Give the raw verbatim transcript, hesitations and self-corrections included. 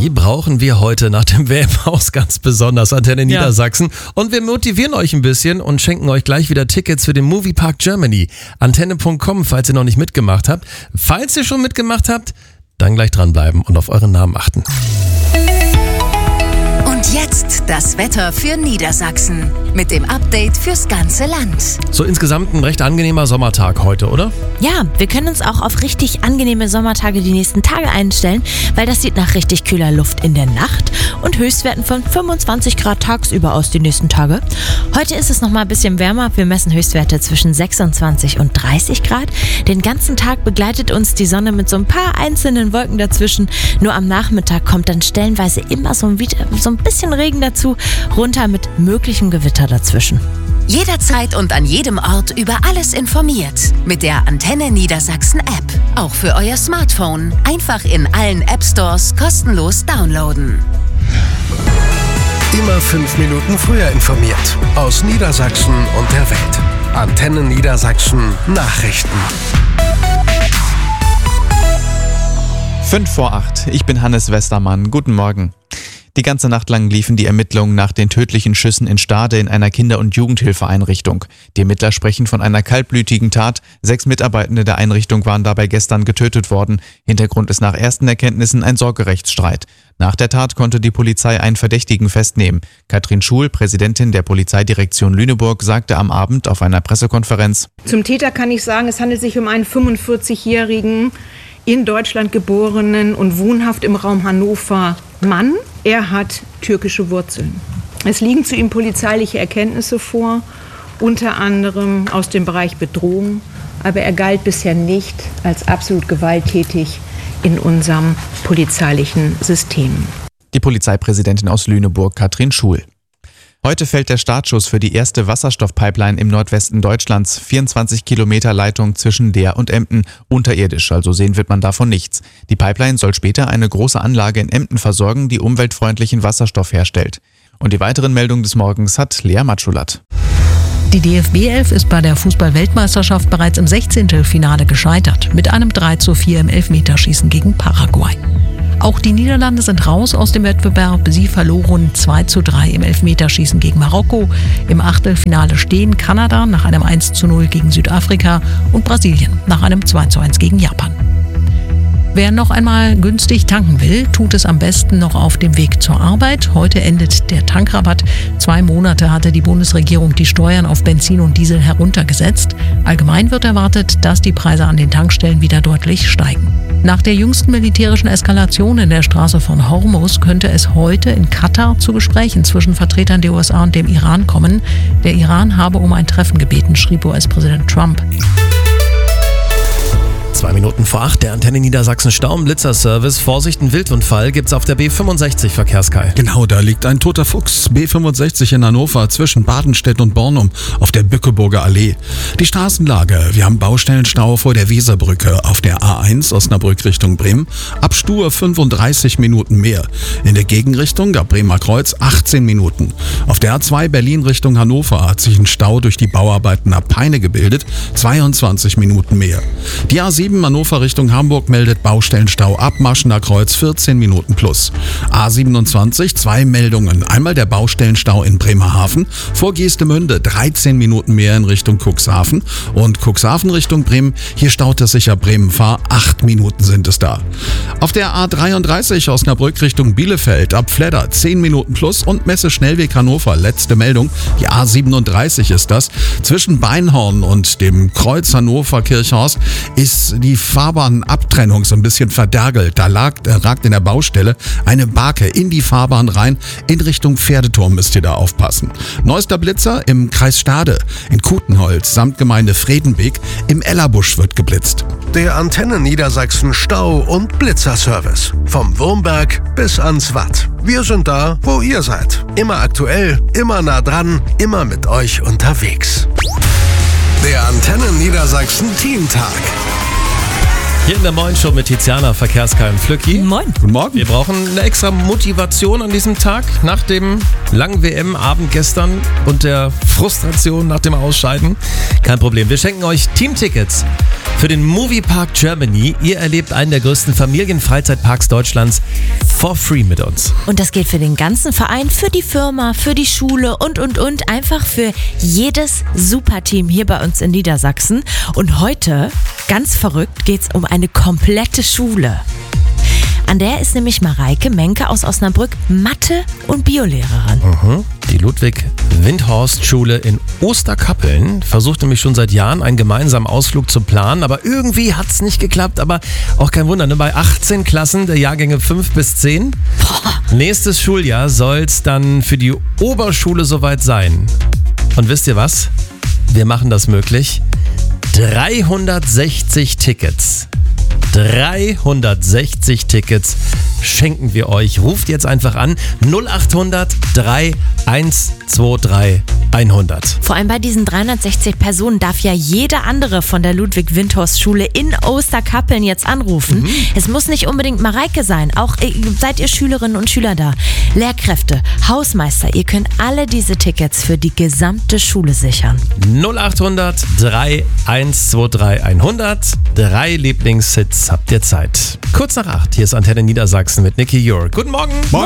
Die brauchen wir heute nach dem W M-Haus ganz besonders, Antenne Niedersachsen. Ja. Und wir motivieren euch ein bisschen und schenken euch gleich wieder Tickets für den Moviepark Germany. Antenne Punkt com, falls ihr noch nicht mitgemacht habt. Falls ihr schon mitgemacht habt, dann gleich dranbleiben und auf euren Namen achten. Und jetzt das Wetter für Niedersachsen mit dem Update fürs ganze Land. So insgesamt ein recht angenehmer Sommertag heute, oder? Ja, wir können uns auch auf richtig angenehme Sommertage die nächsten Tage einstellen, weil das sieht nach richtig kühler Luft in der Nacht und Höchstwerten von fünfundzwanzig Grad tagsüber aus die nächsten Tage. Heute ist es noch mal ein bisschen wärmer. Wir messen Höchstwerte zwischen sechsundzwanzig und dreißig Grad. Den ganzen Tag begleitet uns die Sonne mit so ein paar einzelnen Wolken dazwischen. Nur am Nachmittag kommt dann stellenweise immer so ein, so ein bisschen Regen dazu, runter mit möglichem Gewitter dazwischen. Jederzeit und an jedem Ort über alles informiert. Mit der Antenne Niedersachsen App. Auch für euer Smartphone. Einfach in allen App Stores kostenlos downloaden. Immer fünf Minuten früher informiert. Aus Niedersachsen und der Welt. Antenne Niedersachsen Nachrichten. Fünf vor acht. Ich bin Hannes Westermann. Guten Morgen. Die ganze Nacht lang liefen die Ermittlungen nach den tödlichen Schüssen in Stade in einer Kinder- und Jugendhilfeeinrichtung. Die Ermittler sprechen von einer kaltblütigen Tat. Sechs Mitarbeitende der Einrichtung waren dabei gestern getötet worden. Hintergrund ist nach ersten Erkenntnissen ein Sorgerechtsstreit. Nach der Tat konnte die Polizei einen Verdächtigen festnehmen. Katrin Schul, Präsidentin der Polizeidirektion Lüneburg, sagte am Abend auf einer Pressekonferenz: Zum Täter kann ich sagen, es handelt sich um einen fünfundvierzigjährigen, in Deutschland geborenen und wohnhaft im Raum Hannover Mann. Er hat türkische Wurzeln. Es liegen zu ihm polizeiliche Erkenntnisse vor, unter anderem aus dem Bereich Bedrohung, aber er galt bisher nicht als absolut gewalttätig in unserem polizeilichen System. Die Polizeipräsidentin aus Lüneburg, Katrin Schul. Heute fällt der Startschuss für die erste Wasserstoffpipeline im Nordwesten Deutschlands. vierundzwanzig Kilometer Leitung zwischen Leer und Emden, unterirdisch, also sehen wird man davon nichts. Die Pipeline soll später eine große Anlage in Emden versorgen, die umweltfreundlichen Wasserstoff herstellt. Und die weiteren Meldungen des Morgens hat Lea Matschulat. Die D F B elf ist bei der Fußball-Weltmeisterschaft bereits im Sechzehntelfinale gescheitert, mit einem drei zu vier im Elfmeterschießen gegen Paraguay. Auch die Niederlande sind raus aus dem Wettbewerb. Sie verloren zwei zu drei im Elfmeterschießen gegen Marokko. Im Achtelfinale stehen Kanada nach einem eins zu null gegen Südafrika und Brasilien nach einem zwei zu eins gegen Japan. Wer noch einmal günstig tanken will, tut es am besten noch auf dem Weg zur Arbeit. Heute endet der Tankrabatt. Zwei Monate hatte die Bundesregierung die Steuern auf Benzin und Diesel heruntergesetzt. Allgemein wird erwartet, dass die Preise an den Tankstellen wieder deutlich steigen. Nach der jüngsten militärischen Eskalation in der Straße von Hormuz könnte es heute in Katar zu Gesprächen zwischen Vertretern der U S A und dem Iran kommen. Der Iran habe um ein Treffen gebeten, schrieb U S-Präsident Trump. Zwei Minuten vor acht, der Antenne Niedersachsen Staublitzer-Service. Vorsicht, ein Wildunfall gibt's auf der B fünfundsechzig, Verkehrskai. Genau, da liegt ein toter Fuchs. B fünfundsechzig in Hannover zwischen Badenstedt und Bornum auf der Bückeburger Allee. Die Straßenlage: Wir haben Baustellenstau vor der Weserbrücke auf der A eins Osnabrück Richtung Bremen. Ab Stur fünfunddreißig Minuten mehr. In der Gegenrichtung ab Bremer Kreuz achtzehn Minuten. Auf der A zwei Berlin Richtung Hannover hat sich ein Stau durch die Bauarbeiten ab Peine gebildet. zweiundzwanzig Minuten mehr. Die A sieben Hannover Richtung Hamburg meldet Baustellenstau ab Maschener Kreuz vierzehn Minuten plus. A siebenundzwanzig, zwei Meldungen. Einmal der Baustellenstau in Bremerhaven, vor Geestemünde dreizehn Minuten mehr in Richtung Cuxhaven und Cuxhaven Richtung Bremen. Hier staut es sich ab Bremen-Fahr, acht Minuten sind es da. Auf der A dreiunddreißig Osnabrück Richtung Bielefeld ab Fledder zehn Minuten plus und Messe Schnellweg Hannover, letzte Meldung. Die A siebenunddreißig ist das. Zwischen Beinhorn und dem Kreuz Hannover Kirchhorst ist die Fahrbahnabtrennung so ein bisschen verdergelt. Da lag, äh, ragt in der Baustelle eine Barke in die Fahrbahn rein. In Richtung Pferdeturm müsst ihr da aufpassen. Neuester Blitzer im Kreis Stade, in Kutenholz, Samtgemeinde Fredenbeek. Im Ellerbusch wird geblitzt. Der Antenne Niedersachsen Stau- und Blitzerservice. Vom Wurmberg bis ans Watt. Wir sind da, wo ihr seid. Immer aktuell, immer nah dran, immer mit euch unterwegs. Der Antenne Niedersachsen Teamtag. Hier in der Moin Show mit Tiziana, Verkehrskai und Flücki. Moin. Guten Morgen. Wir brauchen eine extra Motivation an diesem Tag nach dem langen W M-Abend gestern und der Frustration nach dem Ausscheiden. Kein Problem. Wir schenken euch Teamtickets für den Moviepark Germany. Ihr erlebt einen der größten Familienfreizeitparks Deutschlands for free mit uns. Und das gilt für den ganzen Verein, für die Firma, für die Schule und, und, und. Einfach für jedes Superteam hier bei uns in Niedersachsen. Und heute, ganz verrückt, geht es um eine komplette Schule. An der ist nämlich Mareike Menke aus Osnabrück Mathe- und Biolehrerin. Mhm. Die Ludwig-Windhorst-Schule in Osterkappeln versucht nämlich schon seit Jahren einen gemeinsamen Ausflug zu planen, aber irgendwie hat es nicht geklappt. Aber auch kein Wunder, ne? Bei achtzehn Klassen der Jahrgänge fünf bis zehn. Boah. Nächstes Schuljahr soll es dann für die Oberschule soweit sein. Und wisst ihr was? Wir machen das möglich. dreihundertsechzig Tickets. dreihundertsechzig Tickets schenken wir euch. Ruft jetzt einfach an null acht hundert drei eins zwei drei hundert. Vor allem bei diesen dreihundertsechzig Personen darf ja jeder andere von der Ludwig-Windhorst-Schule in Osterkappeln jetzt anrufen. Mhm. Es muss nicht unbedingt Mareike sein. Auch äh, seid ihr Schülerinnen und Schüler da. Lehrkräfte, Hausmeister, ihr könnt alle diese Tickets für die gesamte Schule sichern. null acht hundert drei eins zwei drei hundert. Drei Lieblingshits habt ihr Zeit. Kurz nach acht, hier ist Antenne Niedersachsen mit Nicky Jörg. Guten Morgen. Morgen.